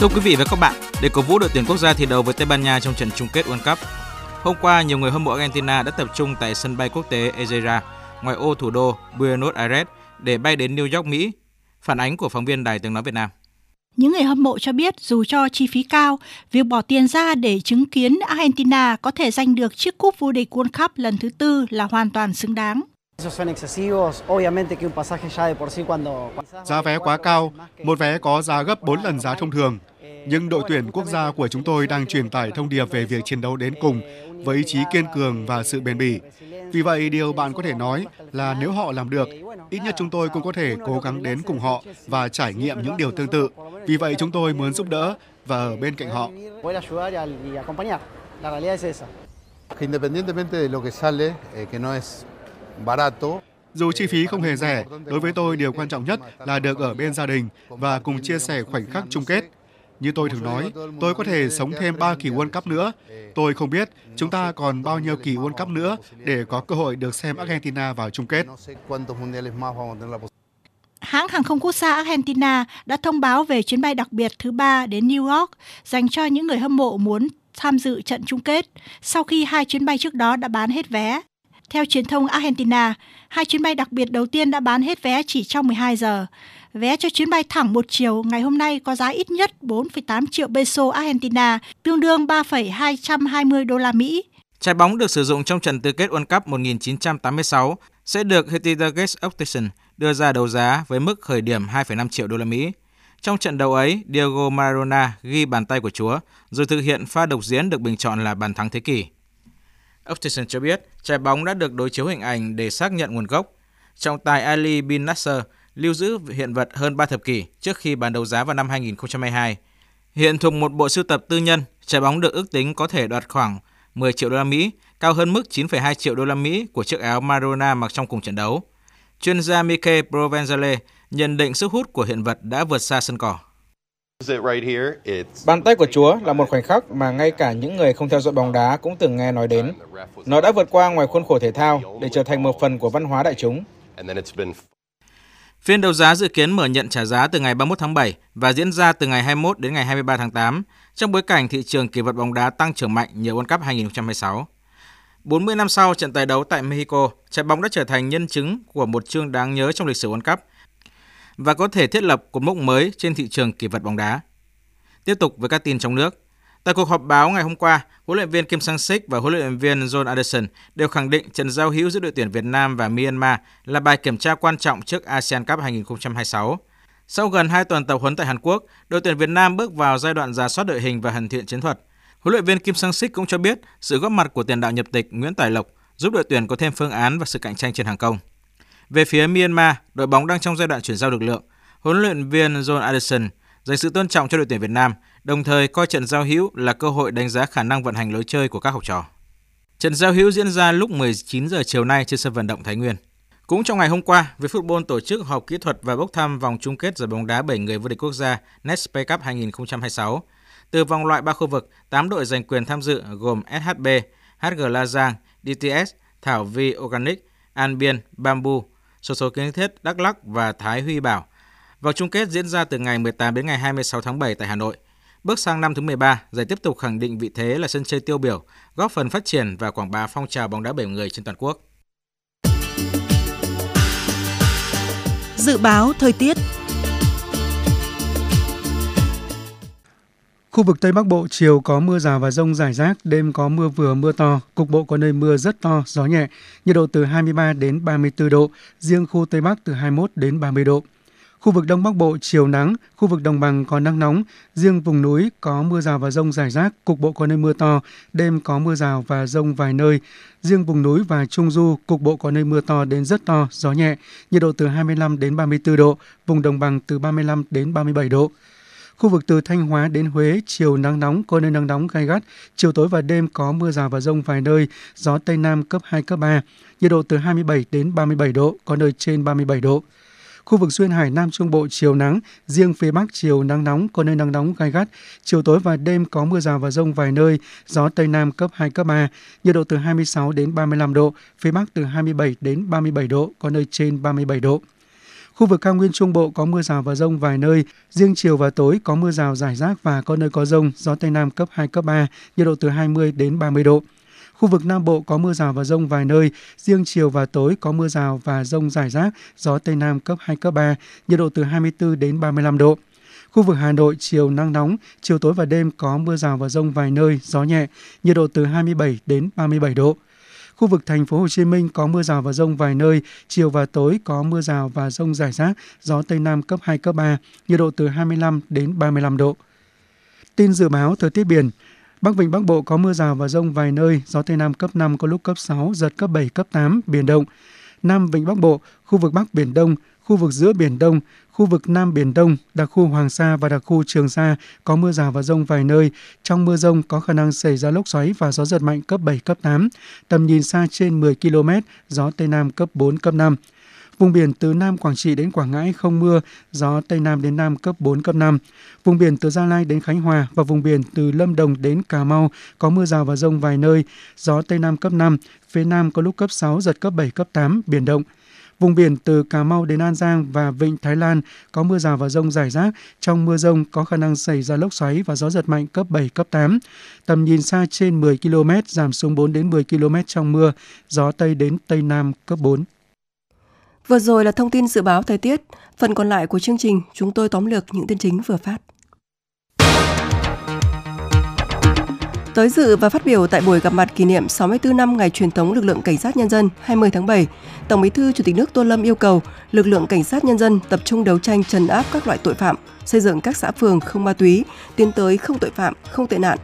Thưa quý vị và các bạn, để cổ vũ đội tuyển quốc gia thi đấu với Tây Ban Nha trong trận chung kết World Cup, hôm qua nhiều người hâm mộ Argentina đã tập trung tại sân bay quốc tế Ezeiza, ngoài ô thủ đô Buenos Aires để bay đến New York, Mỹ. Phản ánh của phóng viên Đài Tiếng nói Việt Nam. Những người hâm mộ cho biết dù cho chi phí cao, việc bỏ tiền ra để chứng kiến Argentina có thể giành được chiếc cúp vô địch World Cup lần thứ 4 là hoàn toàn xứng đáng. Giá vé quá cao, một vé có giá gấp 4 lần giá thông thường. Nhưng đội tuyển quốc gia của chúng tôi đang truyền tải thông điệp về việc chiến đấu đến cùng với ý chí kiên cường và sự bền bỉ. Vì vậy, điều bạn có thể nói là nếu họ làm được, ít nhất chúng tôi cũng có thể cố gắng đến cùng họ và trải nghiệm những điều tương tự. Vì vậy, chúng tôi muốn giúp đỡ và ở bên cạnh họ. Dù chi phí không hề rẻ, đối với tôi điều quan trọng nhất là được ở bên gia đình và cùng chia sẻ khoảnh khắc chung kết. Như tôi thường nói, tôi có thể sống thêm 3 kỳ World Cup nữa. Tôi không biết chúng ta còn bao nhiêu kỳ World Cup nữa để có cơ hội được xem Argentina vào chung kết. Hãng hàng không quốc gia Argentina đã thông báo về chuyến bay đặc biệt thứ 3 đến New York dành cho những người hâm mộ muốn tham dự trận chung kết, sau khi 2 chuyến bay trước đó đã bán hết vé. Theo truyền thông Argentina, 2 chuyến bay đặc biệt đầu tiên đã bán hết vé chỉ trong 12 giờ. Vé cho chuyến bay thẳng một chiều ngày hôm nay có giá ít nhất 4,8 triệu peso Argentina, tương đương 3,220 đô la Mỹ. Trái bóng được sử dụng trong trận tứ kết World Cup 1986 sẽ được Heritage Auction đưa ra đấu giá với mức khởi điểm 2,5 triệu đô la Mỹ. Trong trận đấu ấy, Diego Maradona ghi bàn tay của Chúa, rồi thực hiện pha độc diễn được bình chọn là bàn thắng thế kỷ. Auction cho biết trái bóng đã được đối chiếu hình ảnh để xác nhận nguồn gốc. Trọng tài Ali bin Nasser lưu giữ hiện vật hơn 3 thập kỷ trước khi bán đấu giá vào năm 2022. Hiện thuộc một bộ sưu tập tư nhân, trái bóng được ước tính có thể đoạt khoảng 10 triệu đô la Mỹ, cao hơn mức 9,2 triệu đô la Mỹ của chiếc áo Maradona mặc trong cùng trận đấu. Chuyên gia Mikel Provenzale nhận định sức hút của hiện vật đã vượt xa sân cỏ. Bàn tay của Chúa là một khoảnh khắc mà ngay cả những người không theo dõi bóng đá cũng từng nghe nói đến. Nó đã vượt qua ngoài khuôn khổ thể thao để trở thành một phần của văn hóa đại chúng. Phiên đấu giá dự kiến mở nhận trả giá từ ngày 31 tháng 7 và diễn ra từ ngày 21 đến ngày 23 tháng 8, trong bối cảnh thị trường kỷ vật bóng đá tăng trưởng mạnh nhờ World Cup 2026. 40 năm sau trận tài đấu tại Mexico, trái bóng đã trở thành nhân chứng của một chương đáng nhớ trong lịch sử World Cup và có thể thiết lập cột mốc mới trên thị trường kỷ vật bóng đá. Tiếp tục với các tin trong nước. Tại cuộc họp báo ngày hôm qua, huấn luyện viên Kim Sang-sik và huấn luyện viên John Anderson đều khẳng định trận giao hữu giữa đội tuyển Việt Nam và Myanmar là bài kiểm tra quan trọng trước ASEAN Cup 2026. Sau gần 2 tuần tập huấn tại Hàn Quốc, đội tuyển Việt Nam bước vào giai đoạn rà soát đội hình và hoàn thiện chiến thuật. Huấn luyện viên Kim Sang-sik cũng cho biết sự góp mặt của tiền đạo nhập tịch Nguyễn Tài Lộc giúp đội tuyển có thêm phương án và sự cạnh tranh trên hàng công. Về phía Myanmar, đội bóng đang trong giai đoạn chuyển giao lực lượng. Huấn luyện viên John Anderson dành sự tôn trọng cho đội tuyển Việt Nam, đồng thời coi trận giao hữu là cơ hội đánh giá khả năng vận hành lối chơi của các học trò. Trận giao hữu diễn ra lúc 19 giờ chiều nay trên sân vận động Thái Nguyên. Cũng trong ngày hôm qua, Vietfootball tổ chức họp kỹ thuật và bốc thăm vòng chung kết giải bóng đá 7 người vô địch quốc gia Nextpay Cup 2026. Từ vòng loại 3 khu vực, 8 đội giành quyền tham dự gồm SHB, HG La Giang, DTS, Thảo Vi Organic, An Biên, Bamboo, Xổ số Kiến Thiết Đắk Lắk và Thái Huy Bảo. Vòng chung kết diễn ra từ ngày 18 đến ngày 26 tháng 7 tại Hà Nội. Bước sang năm thứ 13, giải tiếp tục khẳng định vị thế là sân chơi tiêu biểu, góp phần phát triển và quảng bá phong trào bóng đá 7 người trên toàn quốc. Dự báo thời tiết. Khu vực Tây Bắc Bộ chiều có mưa rào và dông rải rác, đêm có mưa vừa mưa to, cục bộ có nơi mưa rất to, gió nhẹ, nhiệt độ từ 23 đến 34 độ, riêng khu Tây Bắc từ 21 đến 30 độ. Khu vực Đông Bắc Bộ chiều nắng, khu vực đồng bằng có nắng nóng, riêng vùng núi có mưa rào và dông rải rác, cục bộ có nơi mưa to, đêm có mưa rào và dông vài nơi. Riêng vùng núi và Trung Du, cục bộ có nơi mưa to đến rất to, gió nhẹ, nhiệt độ từ 25 đến 34 độ, vùng đồng bằng từ 35 đến 37 độ. Khu vực từ Thanh Hóa đến Huế, chiều nắng nóng, có nơi nắng nóng gay gắt, chiều tối và đêm có mưa rào và dông vài nơi, gió Tây Nam cấp 2, cấp 3, nhiệt độ từ 27 đến 37 độ, có nơi trên 37 độ. Khu vực duyên hải Nam Trung Bộ chiều nắng, riêng phía Bắc chiều nắng nóng, có nơi nắng nóng gay gắt, chiều tối và đêm có mưa rào và dông vài nơi, gió Tây Nam cấp 2, cấp 3, nhiệt độ từ 26 đến 35 độ, phía Bắc từ 27 đến 37 độ, có nơi trên 37 độ. Khu vực cao nguyên Trung Bộ có mưa rào và dông vài nơi, riêng chiều và tối có mưa rào rải rác và có nơi có dông, gió Tây Nam cấp 2, cấp 3, nhiệt độ từ 20 đến 30 độ. Khu vực Nam Bộ có mưa rào và dông vài nơi, riêng chiều và tối có mưa rào và dông rải rác, gió Tây Nam cấp 2, cấp 3, nhiệt độ từ 24 đến 35 độ. Khu vực Hà Nội chiều nắng nóng, chiều tối và đêm có mưa rào và dông vài nơi, gió nhẹ, nhiệt độ từ 27 đến 37 độ. Khu vực Thành phố Hồ Chí Minh có mưa rào và dông vài nơi, chiều và tối có mưa rào và dông rải rác, gió Tây Nam cấp 2, cấp 3, nhiệt độ từ 25 đến 35 độ. Tin dự báo thời tiết biển. Bắc Vịnh Bắc Bộ có mưa rào và dông vài nơi, gió Tây Nam cấp 5 có lúc cấp 6, giật cấp 7, cấp 8, biển động. Nam Vịnh Bắc Bộ, khu vực Bắc Biển Đông, khu vực giữa Biển Đông, khu vực Nam Biển Đông, đặc khu Hoàng Sa và đặc khu Trường Sa có mưa rào và dông vài nơi. Trong mưa dông có khả năng xảy ra lốc xoáy và gió giật mạnh cấp 7, cấp 8. Tầm nhìn xa trên 10 km, gió Tây Nam cấp 4, cấp 5. Vùng biển từ Nam Quảng Trị đến Quảng Ngãi không mưa, gió Tây Nam đến Nam cấp 4, cấp 5. Vùng biển từ Gia Lai đến Khánh Hòa và vùng biển từ Lâm Đồng đến Cà Mau có mưa rào và dông vài nơi, gió Tây Nam cấp 5, phía Nam có lúc cấp 6, giật cấp 7, cấp 8, biển động. Vùng biển từ Cà Mau đến An Giang và Vịnh Thái Lan có mưa rào và dông rải rác. Trong mưa dông có khả năng xảy ra lốc xoáy và gió giật mạnh cấp 7, cấp 8. Tầm nhìn xa trên 10 km, giảm xuống 4 đến 10 km trong mưa, gió Tây đến Tây Nam cấp 4. Vừa rồi là thông tin dự báo thời tiết. Phần còn lại của chương trình, chúng tôi tóm lược những tin chính vừa phát. Tới dự và phát biểu tại buổi gặp mặt kỷ niệm 64 năm ngày truyền thống lực lượng Cảnh sát Nhân dân 20 tháng 7, Tổng Bí thư Chủ tịch nước Tô Lâm yêu cầu lực lượng Cảnh sát Nhân dân tập trung đấu tranh trấn áp các loại tội phạm, xây dựng các xã phường không ma túy, tiến tới không tội phạm, không tệ nạn,